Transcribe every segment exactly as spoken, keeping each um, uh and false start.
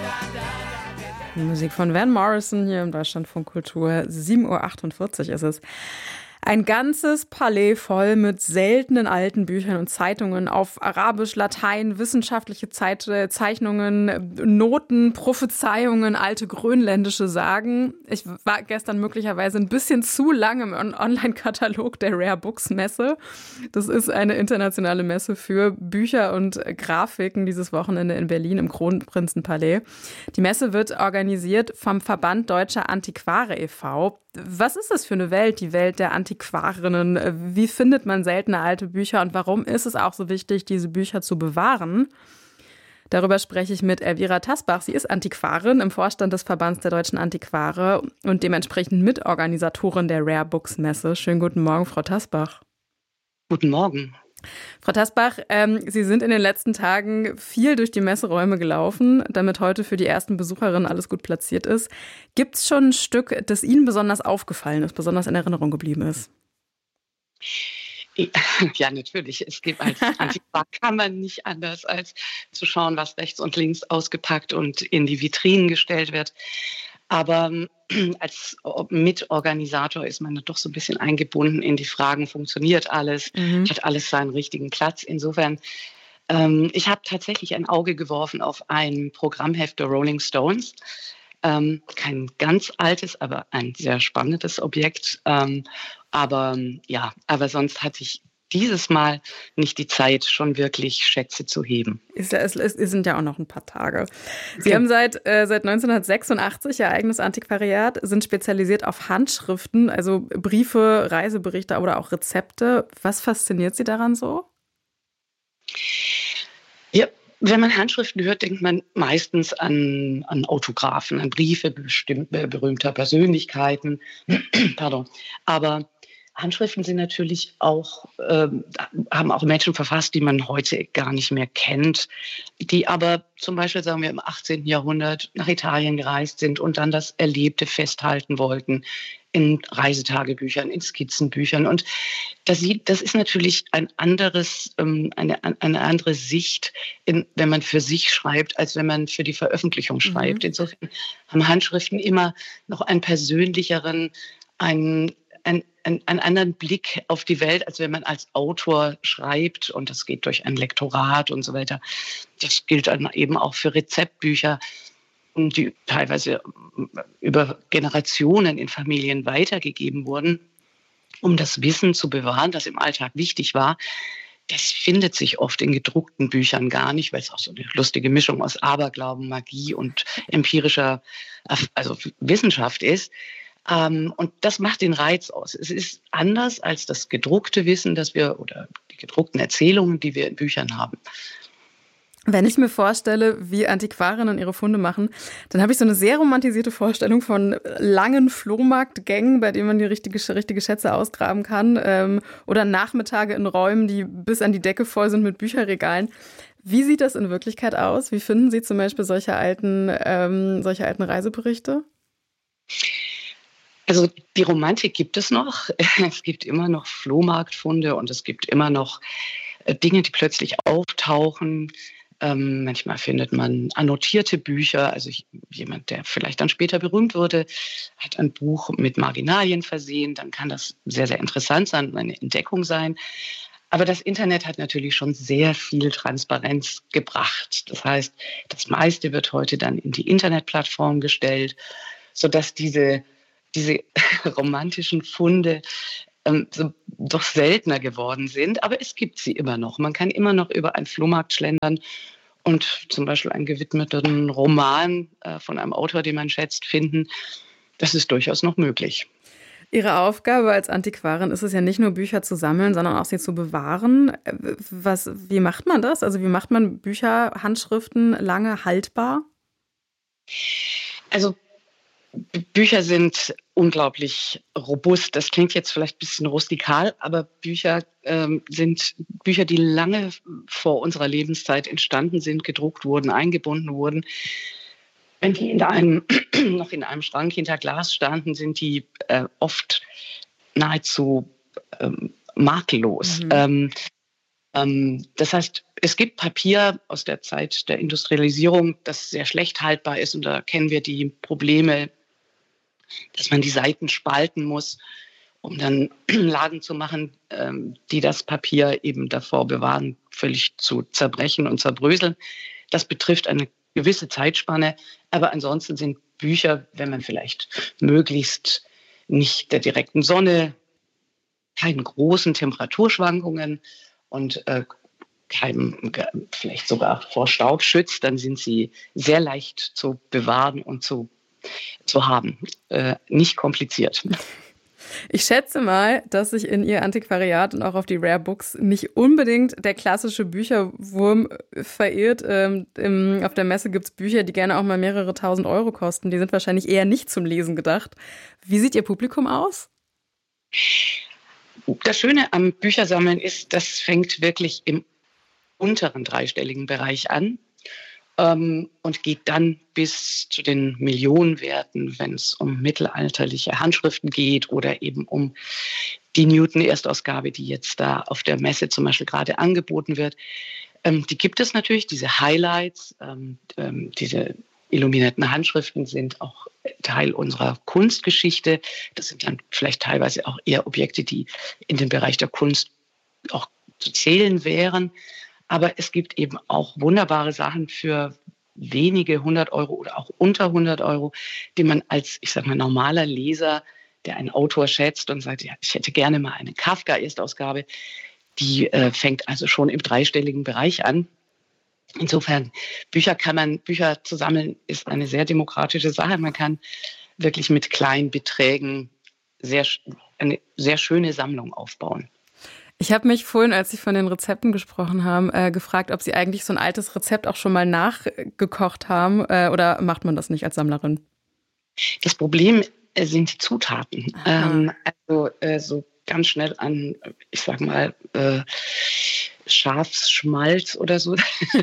Musik von Van Morrison hier im Deutschlandfunk Kultur. sieben Uhr achtundvierzig ist es. Ein ganzes Palais voll mit seltenen alten Büchern und Zeitungen auf Arabisch, Latein, wissenschaftliche Zeit- Zeichnungen, Noten, Prophezeiungen, alte grönländische Sagen. Ich war gestern möglicherweise ein bisschen zu lange im On- Online-Katalog der Rare Books Messe. Das ist eine internationale Messe für Bücher und Grafiken dieses Wochenende in Berlin im Kronprinzenpalais. Die Messe wird organisiert vom Verband Deutscher Antiquare e V Was ist das für eine Welt, die Welt der Antiquarinnen? Wie findet man seltene alte Bücher und warum ist es auch so wichtig, diese Bücher zu bewahren? Darüber spreche ich mit Elvira Tasbach. Sie ist Antiquarin im Vorstand des Verbands der Deutschen Antiquare und dementsprechend Mitorganisatorin der Rare Books Messe. Schönen guten Morgen, Frau Tasbach. Guten Morgen. Frau Tasbach, ähm, Sie sind in den letzten Tagen viel durch die Messeräume gelaufen, damit heute für die ersten Besucherinnen alles gut platziert ist. Gibt es schon ein Stück, das Ihnen besonders aufgefallen ist, besonders in Erinnerung geblieben ist? Ja, natürlich. Es gibt als Antiquar kann man nicht anders, als zu schauen, was rechts und links ausgepackt und in die Vitrinen gestellt wird. Aber als Mitorganisator ist man doch so ein bisschen eingebunden in die Fragen, funktioniert alles, mhm. hat alles seinen richtigen Platz. Insofern, ähm, ich habe tatsächlich ein Auge geworfen auf ein Programmheft der Rolling Stones. Ähm, kein ganz altes, aber ein sehr spannendes Objekt. Ähm, aber ja, aber sonst hatte ich dieses Mal nicht die Zeit, schon wirklich Schätze zu heben. Ist ja, es, es sind ja auch noch ein paar Tage. Sie okay. haben seit, äh, seit neunzehnhundertsechsundachtzig Ihr eigenes Antiquariat, sind spezialisiert auf Handschriften, also Briefe, Reiseberichte oder auch Rezepte. Was fasziniert Sie daran so? Ja, wenn man Handschriften hört, denkt man meistens an, an Autographen, an Briefe bestimmter berühmter Persönlichkeiten. Pardon. Aber Handschriften sind natürlich auch, äh, haben auch Menschen verfasst, die man heute gar nicht mehr kennt, die aber zum Beispiel, sagen wir, im achtzehnten Jahrhundert nach Italien gereist sind und dann das Erlebte festhalten wollten in Reisetagebüchern, in Skizzenbüchern. Und das, das ist natürlich ein anderes, ähm, eine, eine andere Sicht, in, wenn man für sich schreibt, als wenn man für die Veröffentlichung schreibt. Mhm. Insofern haben Handschriften immer noch einen persönlicheren, einen Ein, ein, einen anderen Blick auf die Welt, als wenn man als Autor schreibt. Und das geht durch ein Lektorat und so weiter. Das gilt dann eben auch für Rezeptbücher, die teilweise über Generationen in Familien weitergegeben wurden, um das Wissen zu bewahren, das im Alltag wichtig war. Das findet sich oft in gedruckten Büchern gar nicht, weil es auch so eine lustige Mischung aus Aberglauben, Magie und empirischer, also Wissenschaft ist. Um, und das macht den Reiz aus. Es ist anders als das gedruckte Wissen, das wir oder die gedruckten Erzählungen, die wir in Büchern haben. Wenn ich mir vorstelle, wie Antiquarinnen ihre Funde machen, dann habe ich so eine sehr romantisierte Vorstellung von langen Flohmarktgängen, bei denen man die richtige, richtige Schätze ausgraben kann, ähm, oder Nachmittage in Räumen, die bis an die Decke voll sind mit Bücherregalen. Wie sieht das in Wirklichkeit aus? Wie finden Sie zum Beispiel solche alten, ähm, solche alten Reiseberichte? Also die Romantik gibt es noch. Es gibt immer noch Flohmarktfunde und es gibt immer noch Dinge, die plötzlich auftauchen. Ähm, manchmal findet man annotierte Bücher. Also ich, jemand, der vielleicht dann später berühmt wurde, hat ein Buch mit Marginalien versehen. Dann kann das sehr, sehr interessant sein, eine Entdeckung sein. Aber das Internet hat natürlich schon sehr viel Transparenz gebracht. Das heißt, das meiste wird heute dann in die Internetplattform gestellt, sodass diese diese romantischen Funde ähm, so doch seltener geworden sind. Aber es gibt sie immer noch. Man kann immer noch über einen Flohmarkt schlendern und zum Beispiel einen gewidmeten Roman äh, von einem Autor, den man schätzt, finden. Das ist durchaus noch möglich. Ihre Aufgabe als Antiquarin ist es ja nicht nur Bücher zu sammeln, sondern auch sie zu bewahren. Was, wie macht man das? Also wie macht man Bücher, Handschriften lange haltbar? Also Bücher sind unglaublich robust. Das klingt jetzt vielleicht ein bisschen rustikal, aber Bücher ähm, sind Bücher, die lange vor unserer Lebenszeit entstanden sind, gedruckt wurden, eingebunden wurden. Wenn die in einem, noch in einem Schrank hinter Glas standen, sind die äh, oft nahezu ähm, makellos. Mhm. Ähm, Ähm, das heißt, es gibt Papier aus der Zeit der Industrialisierung, das sehr schlecht haltbar ist. Und da kennen wir die Probleme, dass man die Seiten spalten muss, um dann Lagen zu machen, ähm, die das Papier eben davor bewahren, völlig zu zerbrechen und zerbröseln. Das betrifft eine gewisse Zeitspanne. Aber ansonsten sind Bücher, wenn man vielleicht möglichst nicht der direkten Sonne, keinen großen Temperaturschwankungen und äh, keinem vielleicht sogar vor Staub schützt, dann sind sie sehr leicht zu bewahren und zu, zu haben. Äh, nicht kompliziert. Ich schätze mal, dass sich in Ihr Antiquariat und auch auf die Rare Books nicht unbedingt der klassische Bücherwurm verirrt. Ähm, im, auf der Messe gibt es Bücher, die gerne auch mal mehrere tausend Euro kosten. Die sind wahrscheinlich eher nicht zum Lesen gedacht. Wie sieht Ihr Publikum aus? Das Schöne am Büchersammeln ist, das fängt wirklich im unteren dreistelligen Bereich an ähm, und geht dann bis zu den Millionenwerten, wenn es um mittelalterliche Handschriften geht oder eben um die Newton-Erstausgabe, die jetzt da auf der Messe zum Beispiel gerade angeboten wird. Ähm, die gibt es natürlich, diese Highlights, ähm, ähm, diese illuminierten Handschriften sind auch Teil unserer Kunstgeschichte. Das sind dann vielleicht teilweise auch eher Objekte, die in den Bereich der Kunst auch zu zählen wären. Aber es gibt eben auch wunderbare Sachen für wenige hundert Euro oder auch unter hundert Euro, die man als, ich sag mal, normaler Leser, der einen Autor schätzt und sagt, ja, ich hätte gerne mal eine Kafka-Erstausgabe, die äh, fängt also schon im dreistelligen Bereich an. Insofern, Bücher kann man, Bücher zu sammeln ist eine sehr demokratische Sache. Man kann wirklich mit kleinen Beträgen sehr, eine sehr schöne Sammlung aufbauen. Ich habe mich vorhin, als Sie von den Rezepten gesprochen haben, äh, gefragt, ob Sie eigentlich so ein altes Rezept auch schon mal nachgekocht haben äh, oder macht man das nicht als Sammlerin? Das Problem äh, sind die Zutaten. Ähm, also äh, so ganz schnell an, ich sag mal, äh, Schafsschmalz oder so.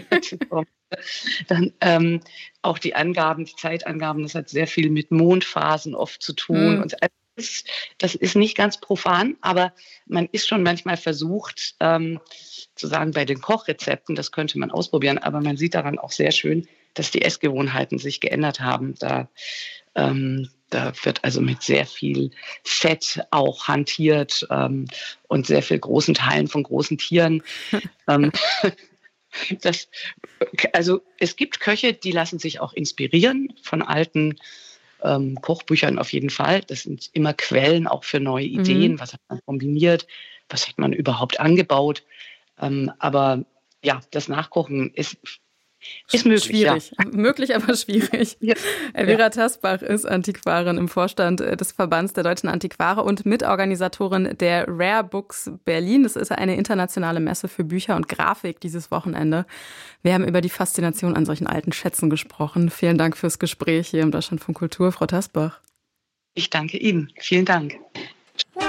Dann ähm, auch die Angaben, die Zeitangaben, das hat sehr viel mit Mondphasen oft zu tun. Mhm. Und das ist, das ist nicht ganz profan, aber man ist schon manchmal versucht, ähm, zu sagen, bei den Kochrezepten, das könnte man ausprobieren, aber man sieht daran auch sehr schön, dass die Essgewohnheiten sich geändert haben. Da, ähm, da wird also mit sehr viel Fett auch hantiert ähm, und sehr viel großen Teilen von großen Tieren. ähm, das, also es gibt Köche, die lassen sich auch inspirieren von alten ähm, Kochbüchern auf jeden Fall. Das sind immer Quellen auch für neue Ideen. Mhm. Was hat man kombiniert? Was hat man überhaupt angebaut? Ähm, aber ja, das Nachkochen ist Ist möglich, schwierig. Ja. Möglich, aber schwierig. Ja. Elvira ja. Tasbach ist Antiquarin im Vorstand des Verbands der Deutschen Antiquare und Mitorganisatorin der Rare Books Berlin. Das ist eine internationale Messe für Bücher und Grafik dieses Wochenende. Wir haben über die Faszination an solchen alten Schätzen gesprochen. Vielen Dank fürs Gespräch hier im Deutschlandfunk Kultur, Frau Tasbach. Ich danke Ihnen. Vielen Dank.